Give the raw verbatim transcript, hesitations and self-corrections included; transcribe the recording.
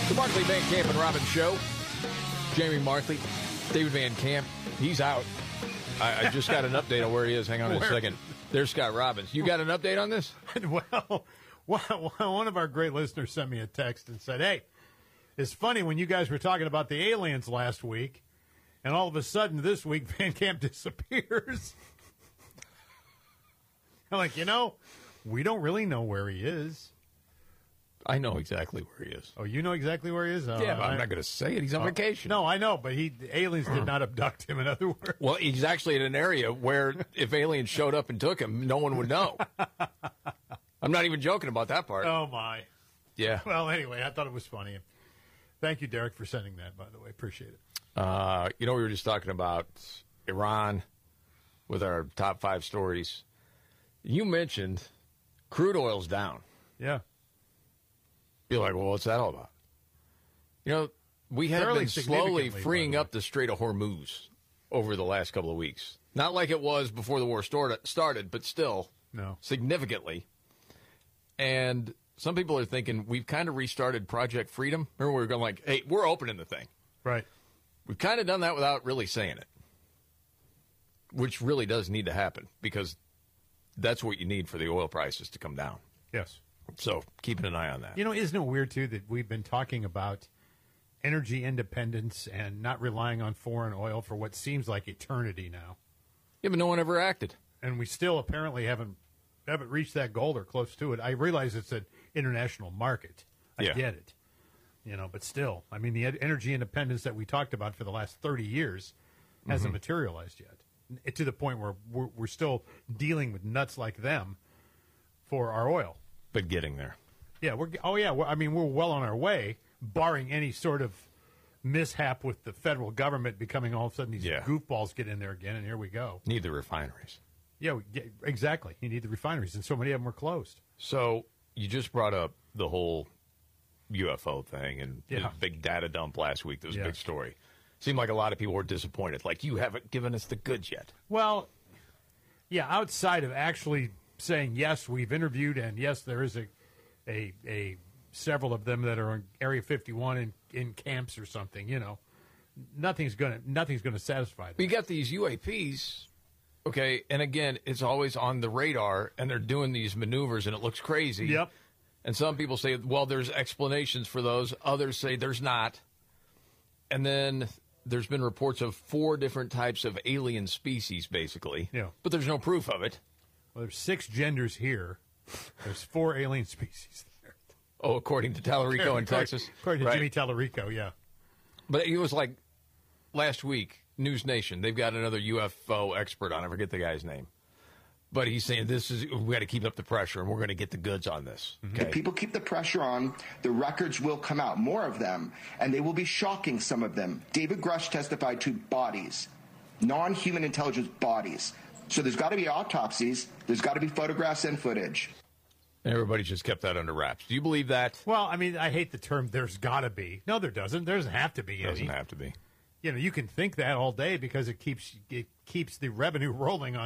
The Markley, Van Camp, and Robbins Show. Jamie Markley, David Van Camp, he's out. I, I just got an update on where he is. Hang on a second. There's Scott Robbins. You got an update on this? Well, one of our great listeners sent me a text and said, hey, it's funny when you guys were talking about the aliens last week, and all of a sudden this week Van Camp disappears. I'm like, you know, we don't really know where he is. I know exactly where he is. Oh, you know exactly where he is? Uh, yeah, but I'm not going to say it. He's on uh, vacation. No, I know, but he the aliens did not abduct him, in other words. Well, he's actually in an area where if aliens showed up and took him, no one would know. I'm not even joking about that part. Oh, my. Yeah. Well, anyway, I thought it was funny. Thank you, Derek, for sending that, by the way. Appreciate it. Uh, you know, we were just talking about Iran with our top five stories. You mentioned crude oil's down. Yeah. You're like, well, what's that all about? You know, we have Fairly been slowly freeing up the Strait of Hormuz over the last couple of weeks. Not like it was before the war started, but still no. significantly. And some people are thinking we've kind of restarted Project Freedom. Remember, we were going like, hey, we're opening the thing. Right. We've kind of done that without really saying it, which really does need to happen because that's what you need for the oil prices to come down. Yes. So keeping an eye on that. You know, isn't it weird, too, that we've been talking about energy independence and not relying on foreign oil for what seems like eternity now? Yeah, but no one ever acted. And we still apparently haven't haven't reached that goal or close to it. I realize it's an international market. I yeah. get it. You know, but still, I mean, the energy independence that we talked about for the last thirty years hasn't mm-hmm. materialized yet, to the point where we're, we're still dealing with nuts like them for our oil. But getting there. Yeah, we're oh yeah, I mean we're well on our way, barring any sort of mishap with the federal government becoming all of a sudden these yeah. goofballs get in there again, and here we go. Need the refineries. Yeah, we, yeah, exactly. You need the refineries, and so many of them are closed. So you just brought up the whole U F O thing and yeah. the big data dump last week. That was yeah. a big story. Seemed like a lot of people were disappointed. Like, you haven't given us the goods yet. Well, yeah, outside of actually saying, yes, we've interviewed, and yes, there is a a, a several of them that are in Area fifty-one in, in camps or something, you know, nothing's going to nothing's going to satisfy them. We got these U A Ps, okay, and again, it's always on the radar, and they're doing these maneuvers, and it looks crazy. Yep. And some people say, well, there's explanations for those. Others say there's not. And then there's been reports of four different types of alien species, basically. Yeah. But there's no proof of it. Well, there's six genders here. There's four alien species there. Oh, according to Tallarico in Texas? According to right. Jimmy Tallarico, yeah. But it was like last week, News Nation, they've got another U F O expert on. I forget the guy's name. But he's saying this is we got to keep up the pressure, and we're going to get the goods on this. Okay? If people keep the pressure on, the records will come out, more of them, and they will be shocking, some of them. David Grush testified to bodies, non-human intelligence bodies. So there's got to be autopsies. There's got to be photographs and footage. Everybody just kept that under wraps. Do you believe that? Well, I mean, I hate the term there's got to be. No, there doesn't. There doesn't have to be. It doesn't any. have to be. You know, you can think that all day because it keeps it keeps the revenue rolling on